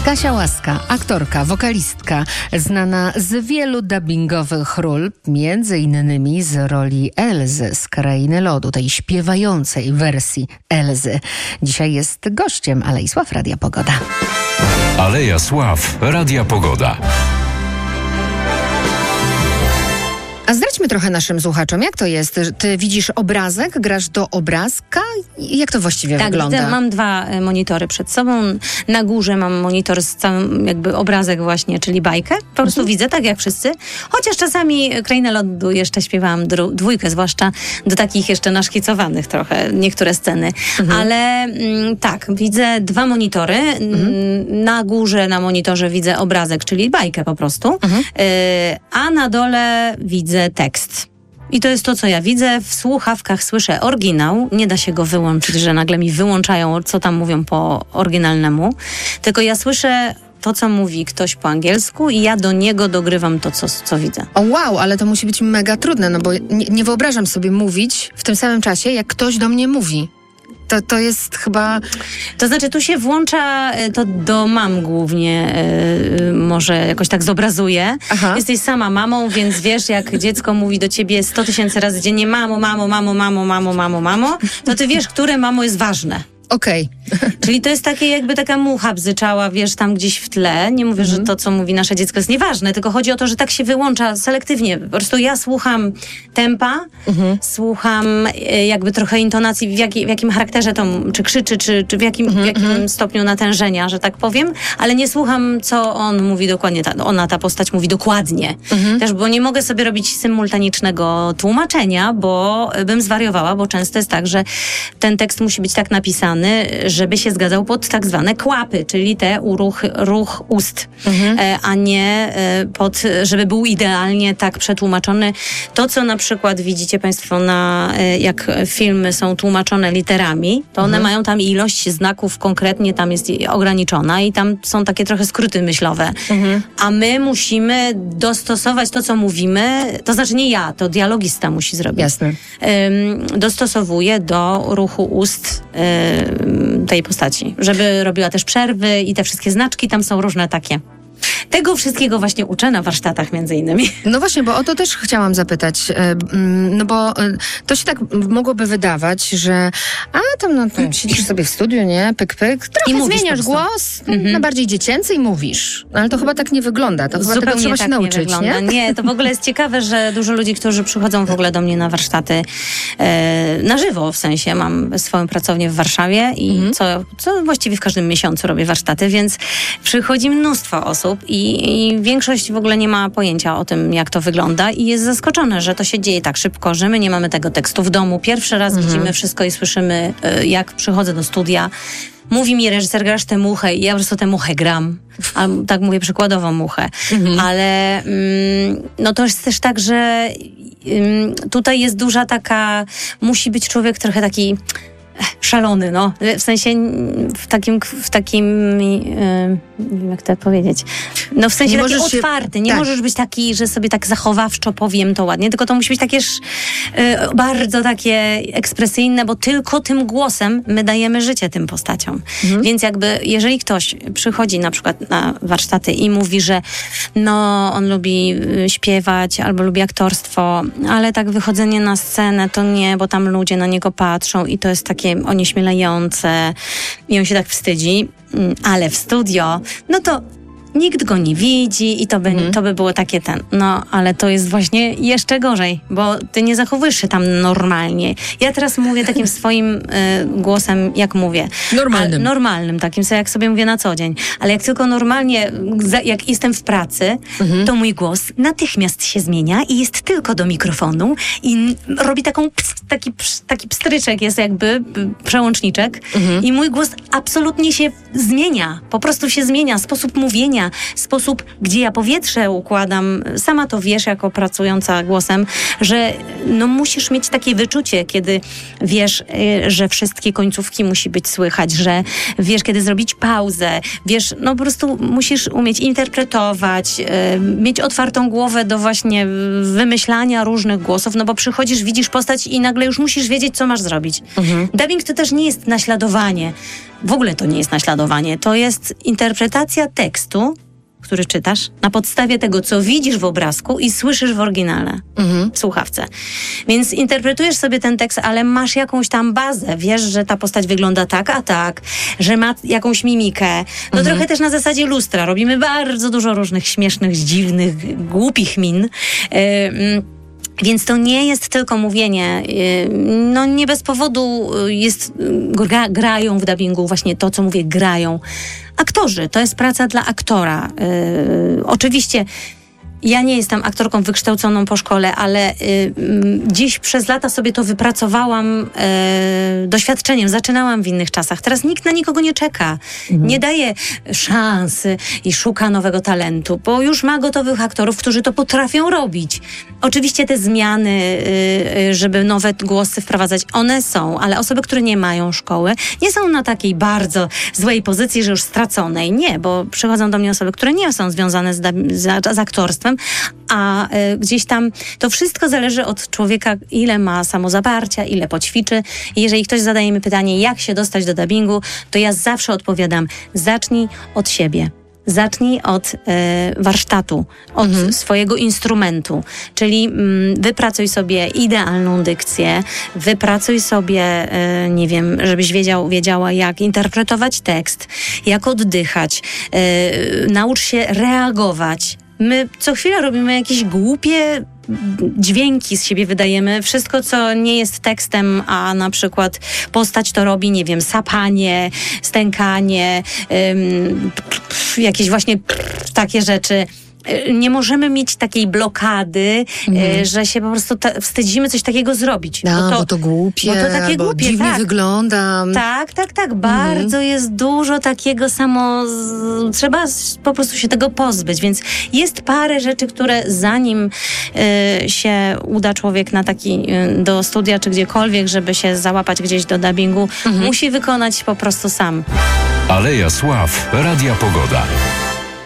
Kasia Łaska, aktorka, wokalistka, znana z wielu dubbingowych ról, między innymi z roli Elzy z Krainy Lodu, tej śpiewającej wersji Elzy. Dzisiaj jest gościem Alei Sław Radia Pogoda. Aleja Sław Radia Pogoda. A zdradźmy trochę naszym słuchaczom, jak to jest? Ty widzisz obrazek, grasz do obrazka? Jak to właściwie wygląda? Tak, mam dwa monitory przed sobą. Na górze mam monitor z całym jakby obrazek właśnie, czyli bajkę. Po prostu widzę, tak jak wszyscy. Chociaż czasami Krainę Lodu jeszcze śpiewałam dwójkę, zwłaszcza do takich jeszcze naszkicowanych trochę niektóre sceny. Ale tak, widzę dwa monitory. Na górze na monitorze widzę obrazek, czyli bajkę po prostu. A na dole widzę tekst. I to jest to, co ja widzę. W słuchawkach słyszę oryginał. Nie da się go wyłączyć, że nagle mi wyłączają, co tam mówią po oryginalnemu. Tylko ja słyszę to, co mówi ktoś po angielsku i ja do niego dogrywam to, co widzę. O wow, ale to musi być mega trudne, no bo nie wyobrażam sobie mówić w tym samym czasie, jak ktoś do mnie mówi. To jest chyba... To znaczy, tu się włącza, to do mam głównie, może jakoś tak zobrazuję. Aha. Jesteś sama mamą, więc wiesz, jak dziecko mówi do ciebie 100 000 razy dziennie mamo, mamo, mamo, mamo, mamo, mamo, mamo, to ty wiesz, które mamo jest ważne. Okej. Czyli to jest takie jakby taka mucha bzyczała, wiesz, tam gdzieś w tle. Nie mówię, że to, co mówi nasze dziecko jest nieważne, tylko chodzi o to, że tak się wyłącza selektywnie. Po prostu ja słucham tempa, słucham jakby trochę intonacji, w jakim charakterze to, czy krzyczy, czy w jakim stopniu natężenia, że tak powiem, ale nie słucham, co on mówi dokładnie, ta postać mówi dokładnie. Też, bo nie mogę sobie robić symultanicznego tłumaczenia, bo bym zwariowała, bo często jest tak, że ten tekst musi być tak napisany, żeby się zgadzał pod tak zwane kłapy, czyli ruch ust, a nie żeby był idealnie tak przetłumaczony. To, co na przykład widzicie Państwo jak filmy są tłumaczone literami, to one mają tam ilość znaków konkretnie, tam jest ograniczona i tam są takie trochę skróty myślowe. A my musimy dostosować to, co mówimy, to znaczy nie ja, to dialogista musi zrobić. Jasne. Dostosowuje do ruchu ust tej postaci, żeby robiła też przerwy i te wszystkie znaczki, tam są różne takie. Tego wszystkiego właśnie uczę na warsztatach między innymi. No właśnie, bo o to też chciałam zapytać, no bo to się tak mogłoby wydawać, że tam siedzisz sobie w studiu, nie? Pyk, pyk, trochę zmieniasz głos na bardziej dziecięcy i mówisz. Ale to chyba tak nie wygląda, to chyba zupełnie tego trzeba tak się nauczyć, nie? Nie, to w ogóle jest ciekawe, że dużo ludzi, którzy przychodzą w ogóle do mnie na warsztaty na żywo, w sensie mam swoją pracownię w Warszawie i co właściwie w każdym miesiącu robię warsztaty, więc przychodzi mnóstwo osób i większość w ogóle nie ma pojęcia o tym, jak to wygląda i jest zaskoczone, że to się dzieje tak szybko, że my nie mamy tego tekstu w domu. Pierwszy raz widzimy wszystko i słyszymy, jak przychodzę do studia. Mówi mi reżyser, grasz tę muchę i ja po prostu tę muchę gram. A tak mówię przykładowo muchę. Ale no to jest też tak, że tutaj jest duża taka, musi być człowiek trochę taki szalony, no. W sensie w takim nie wiem jak to powiedzieć. No w sensie taki otwarty. Nie możesz być taki, że sobie tak zachowawczo powiem to ładnie, tylko to musi być takie bardzo takie ekspresyjne, bo tylko tym głosem my dajemy życie tym postaciom. Więc jakby, jeżeli ktoś przychodzi na przykład na warsztaty i mówi, że no on lubi śpiewać albo lubi aktorstwo, ale tak wychodzenie na scenę to nie, bo tam ludzie na niego patrzą i to jest takie onieśmielające i on się tak wstydzi, ale w studio, no to nikt go nie widzi i to by było takie no ale to jest właśnie jeszcze gorzej, bo ty nie zachowujesz się tam normalnie. Ja teraz mówię takim swoim głosem, jak mówię. Normalnym, takim jak sobie mówię na co dzień. Ale jak tylko normalnie, jak jestem w pracy, to mój głos natychmiast się zmienia i jest tylko do mikrofonu i robi taki pstryczek, jest jakby przełączniczek i mój głos absolutnie się zmienia. Po prostu się zmienia. Sposób mówienia, sposób, gdzie ja powietrze układam, sama to wiesz, jako pracująca głosem, że no musisz mieć takie wyczucie, kiedy wiesz, że wszystkie końcówki musi być słychać, że wiesz, kiedy zrobić pauzę, wiesz, no po prostu musisz umieć interpretować, mieć otwartą głowę do właśnie wymyślania różnych głosów, no bo przychodzisz, widzisz postać i nagle już musisz wiedzieć, co masz zrobić. Dubbing to też nie jest naśladowanie. w ogóle to nie jest naśladowanie, to jest interpretacja tekstu, który czytasz, na podstawie tego, co widzisz w obrazku i słyszysz w oryginale, w słuchawce. Więc interpretujesz sobie ten tekst, ale masz jakąś tam bazę. Wiesz, że ta postać wygląda tak, a tak, że ma jakąś mimikę. No trochę też na zasadzie lustra. Robimy bardzo dużo różnych śmiesznych, dziwnych, głupich min. Więc to nie jest tylko mówienie. No nie bez powodu grają w dubbingu właśnie to, co mówię, grają aktorzy. To jest praca dla aktora. Oczywiście ja nie jestem aktorką wykształconą po szkole, ale gdzieś przez lata sobie to wypracowałam doświadczeniem. Zaczynałam w innych czasach. Teraz nikt na nikogo nie czeka. Nie daje szansy i szuka nowego talentu, bo już ma gotowych aktorów, którzy to potrafią robić. Oczywiście te zmiany, żeby nowe głosy wprowadzać, one są, ale osoby, które nie mają szkoły, nie są na takiej bardzo złej pozycji, że już straconej. Nie, bo przychodzą do mnie osoby, które nie są związane z aktorstwem, a gdzieś tam to wszystko zależy od człowieka, ile ma samozaparcia, ile poćwiczy. I jeżeli ktoś zadaje mi pytanie, jak się dostać do dubbingu, to ja zawsze odpowiadam, zacznij od siebie. Zacznij od warsztatu, od swojego instrumentu, czyli wypracuj sobie idealną dykcję, wypracuj sobie, nie wiem, żebyś wiedziała, jak interpretować tekst, jak oddychać, naucz się reagować. My co chwilę robimy jakieś głupie dźwięki z siebie wydajemy. Wszystko, co nie jest tekstem, a na przykład postać to robi, nie wiem, sapanie, stękanie, jakieś właśnie takie rzeczy. Nie możemy mieć takiej blokady, że się po prostu wstydzimy coś takiego zrobić. Bo to głupie, bo to takie głupie, dziwnie tak. wyglądam. Tak. Bardzo jest dużo takiego trzeba po prostu się tego pozbyć, więc jest parę rzeczy, które zanim się uda człowiek na do studia czy gdziekolwiek, żeby się załapać gdzieś do dubbingu, musi wykonać po prostu sam. Aleja Sław, Radia Pogoda.